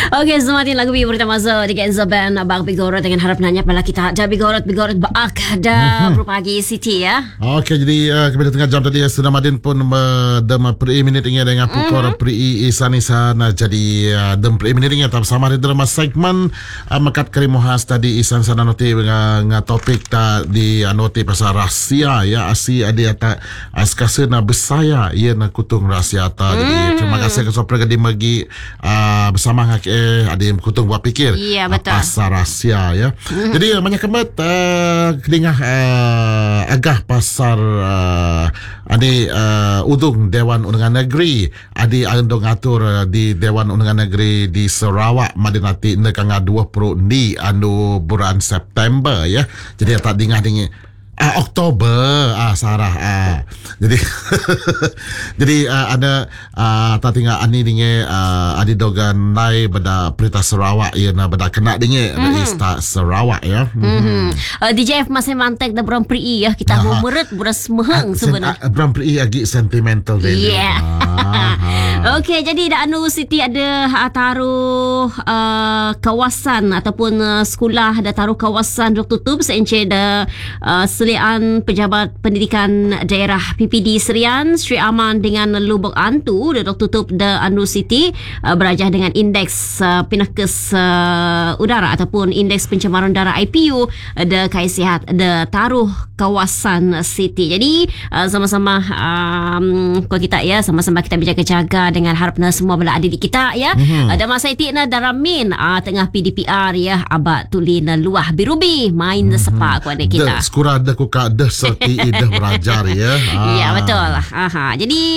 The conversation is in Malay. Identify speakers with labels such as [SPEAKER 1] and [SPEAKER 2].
[SPEAKER 1] Okey, semakin lagu bi pertama zo di Genza Band Abang Bigorot dengan harap nanya pala kita ada Bigorot baak ada berpagi Siti ya.
[SPEAKER 2] Okey, jadi kepada tengah jam tadi sudah Madin pun dem pre minit ingat dengan pukul pre isan jadi dem pre minit ingat sama di dalam segmen makat kerimuhas tadi isan sana noti dengan topik di noti pasal rahsia ya asi ada tak askasena besaya ia nak kutung rahsia ta. Jadi terima kasih ke sopra di magi bersama ada yang kutung buat fikir pasal rahsia ya. Jadi banyak kemat kedingah agah pasal ada udung Dewan Undangan Negeri ada andong atur di Dewan Undangan Negeri di Sarawak madinati nekang 20 ni anu bulan September ya. Jadi tak dingah Oktober Sarah jadi jadi ada tak tinggal ani dinge ada dogan nai pada Perintah Sarawak ya na pada kena dinge Ista Sarawak ya.
[SPEAKER 1] DJF masih mantek dah Bram Pri ya kita mau meret buras meheng sebenarnya.
[SPEAKER 2] Bram Pri agi sentimental dia.
[SPEAKER 1] Yeah. Okey, jadi dah anu Siti ada taruh kawasan ataupun sekolah dah taruh kawasan dok tutup seenceh dah Selian Pejabat Pendidikan Daerah PPD Serian Sri Aman dengan Lubuk Antu dah tutup dah anu Siti berajah dengan indeks pinakes udara ataupun indeks pencemaran udara IPU dah kai sihat dah taruh kawasan Siti. Jadi sama-sama kalau kita ya sama-sama kita berjaga-jaga dengan harapnya semua bela adik kita ya. Ada masa itu na daramin tengah PDPR ya abak tulin luah birubi main sepak ku adik kita.
[SPEAKER 2] Sekurang ada ku ka dah serti dah belajar ya.
[SPEAKER 1] Ya betul. Jadi